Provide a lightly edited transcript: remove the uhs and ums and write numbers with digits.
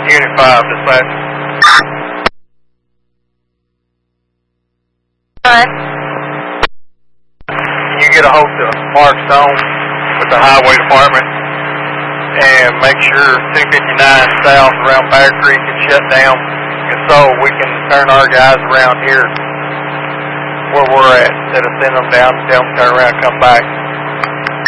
Unit 5, dispatch. What? Can you get a hold of Mark Stone with the Highway Department and make sure 259 south around Bear Creek is shut down, and so we can turn our guys around here where we're at instead of sending them down and tell them to turn around and come back.